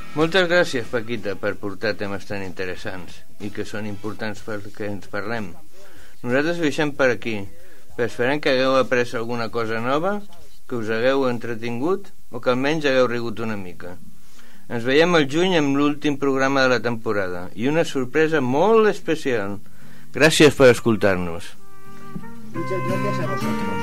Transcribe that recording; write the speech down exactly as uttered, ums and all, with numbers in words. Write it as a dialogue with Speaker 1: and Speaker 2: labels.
Speaker 1: Moltes gràcies, Paquita, per portar temes tan interessants i que són importants perquè ens parlem. Nosaltres ho deixem per aquí, però esperem que hagueu après alguna cosa nova, que us hagueu entretingut o que almenys hagueu rigut una mica. Ens veiem al juny amb l'últim programa de la temporada i una sorpresa molt especial. Gràcies per escoltar-nos.
Speaker 2: Muchas gracias a vosotros.